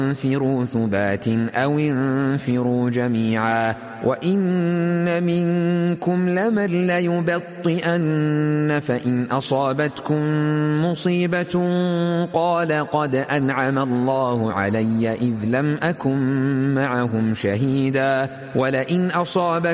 انفروا ثبات أو انفروا جميعا وإن منكم لمن ليبطئن فإن أصابتكم مصيبة قال قد أنعم الله علي إذ لم أكن معهم شهيدا ولئن أصابكم